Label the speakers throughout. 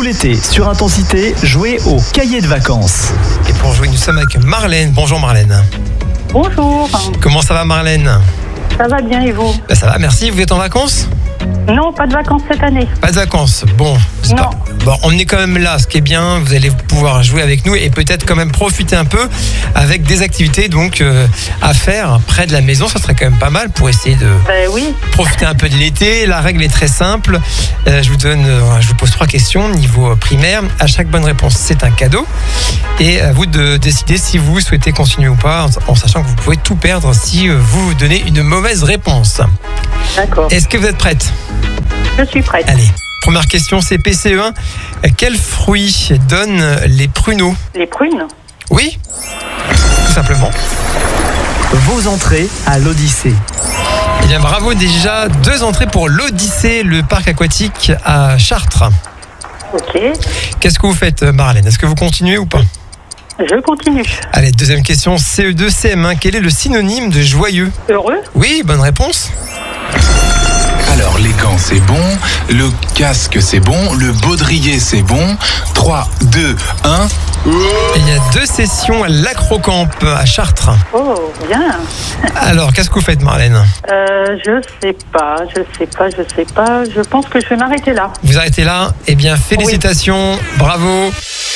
Speaker 1: l'été, sur Intensité, jouez au cahier de vacances.
Speaker 2: Et pour jouer, nous sommes avec Marlène. Bonjour Marlène.
Speaker 3: Bonjour,
Speaker 2: Comment ça va Marlène ?
Speaker 3: ça va bien et vous?
Speaker 2: Ça va, merci. Vous êtes en vacances ?
Speaker 3: Non, pas de vacances cette année.
Speaker 2: Pas de vacances. Bon, c'est
Speaker 3: Non.
Speaker 2: bon, on est quand même là. Ce qui est bien, vous allez pouvoir jouer avec nous et peut-être quand même profiter un peu avec des activités donc à faire près de la maison. Ça serait quand même pas mal pour essayer de
Speaker 3: Ben oui,
Speaker 2: profiter un peu de l'été. La règle est très simple. Je vous pose 3 questions niveau primaire. À chaque bonne réponse, c'est un cadeau. Et à vous de décider si vous souhaitez continuer ou pas, en sachant que vous pouvez tout perdre si vous donnez une mauvaise réponse.
Speaker 3: d'accord.
Speaker 2: Est-ce que vous êtes prête ?
Speaker 3: Je suis prête.
Speaker 2: Allez, première question, c'est PCE1. Quels fruits donnent les pruneaux ?
Speaker 3: Les prunes?
Speaker 2: Oui, tout simplement.
Speaker 1: Vos entrées à l'Odyssée.
Speaker 2: Eh bien, bravo, déjà 2 entrées pour l'Odyssée, le parc aquatique à Chartres.
Speaker 3: Ok,
Speaker 2: Qu'est-ce que vous faites, Marlène ? Est-ce que vous continuez ou pas ?
Speaker 3: je continue.
Speaker 2: Allez, deuxième question, CE2, CM1. Quel est le synonyme de joyeux ?
Speaker 3: Heureux?
Speaker 2: Oui, bonne réponse.
Speaker 4: Alors, les gants, c'est bon. Le casque, c'est bon. Le baudrier, c'est bon. 3, 2, 1.
Speaker 2: Et il y a 2 sessions à l'Acrocamp à Chartres.
Speaker 3: Oh, bien.
Speaker 2: Alors, qu'est-ce que vous faites, Marlène ?
Speaker 3: Je sais pas. Je pense que je vais m'arrêter là.
Speaker 2: Vous arrêtez là ? Eh bien, félicitations, bravo.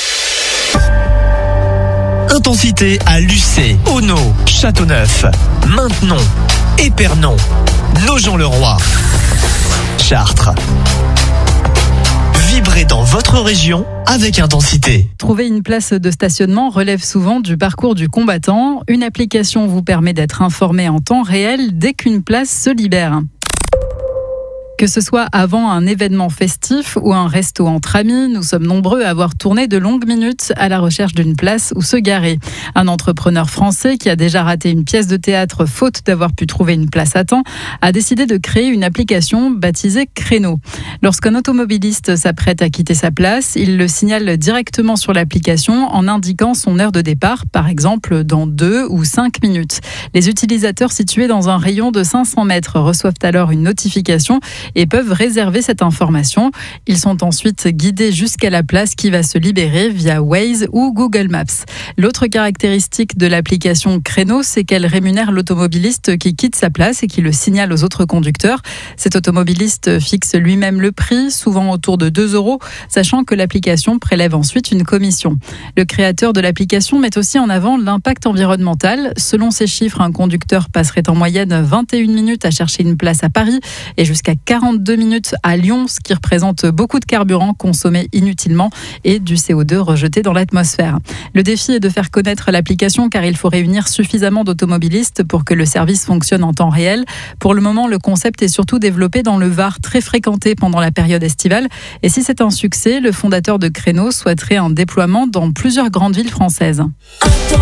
Speaker 1: Intensité à Lucé, Auneau, Châteauneuf, Maintenon, Épernon, Nogent-le-Roi, Chartres. Vibrez dans votre région avec Intensité.
Speaker 5: Trouver une place de stationnement relève souvent du parcours du combattant. Une application vous permet d'être informé en temps réel dès qu'une place se libère. Que ce soit avant un événement festif ou un resto entre amis, nous sommes nombreux à avoir tourné de longues minutes à la recherche d'une place où se garer. Un entrepreneur français qui a déjà raté une pièce de théâtre faute d'avoir pu trouver une place à temps a décidé de créer une application baptisée Créneau. Lorsqu'un automobiliste s'apprête à quitter sa place, il le signale directement sur l'application en indiquant son heure de départ, par exemple dans 2 ou 5 minutes. Les utilisateurs situés dans un rayon de 500 mètres reçoivent alors une notification et peuvent réserver cette information. Ils sont ensuite guidés jusqu'à la place qui va se libérer via Waze ou Google Maps. L'autre caractéristique de l'application Créneau, c'est qu'elle rémunère l'automobiliste qui quitte sa place et qui le signale aux autres conducteurs. Cet automobiliste fixe lui-même le prix, souvent autour de 2 €, sachant que l'application prélève ensuite une commission. Le créateur de l'application met aussi en avant l'impact environnemental. Selon ces chiffres, un conducteur passerait en moyenne 21 minutes à chercher une place à Paris et jusqu'à 42 minutes à Lyon, ce qui représente beaucoup de carburant consommé inutilement et du CO2 rejeté dans l'atmosphère. Le défi est de faire connaître l'application car il faut réunir suffisamment d'automobilistes pour que le service fonctionne en temps réel. Pour le moment, le concept est surtout développé dans le Var, très fréquenté pendant la période estivale. Et si c'est un succès, le fondateur de Créneau souhaiterait un déploiement dans plusieurs grandes villes françaises.